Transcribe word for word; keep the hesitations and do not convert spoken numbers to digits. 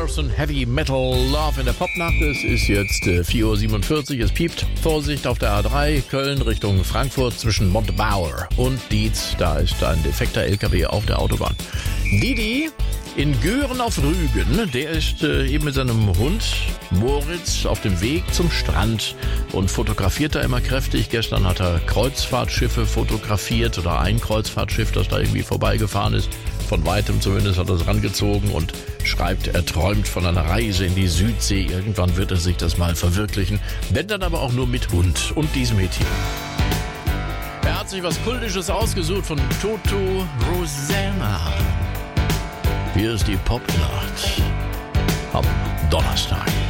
Killers und Heavy Metal Love in der Popnacht. Es ist jetzt äh, vier Uhr siebenundvierzig, es piept. Vorsicht auf der A drei, Köln Richtung Frankfurt zwischen Montabaur und Dietz. Da ist ein defekter L K W auf der Autobahn. Didi in Göhren auf Rügen, der ist äh, eben mit seinem Hund Moritz auf dem Weg zum Strand und fotografiert da immer kräftig. Gestern hat er Kreuzfahrtschiffe fotografiert oder ein Kreuzfahrtschiff, das da irgendwie vorbeigefahren ist. Von weitem zumindest hat er es rangezogen und schreibt, er träumt von einer Reise in die Südsee. Irgendwann wird er sich das mal verwirklichen. Wenn dann aber auch nur mit Hund und diesem Hit hier. Er hat sich was Kultisches ausgesucht von Toto Rosanna. Hier ist die Popnacht am Donnerstag.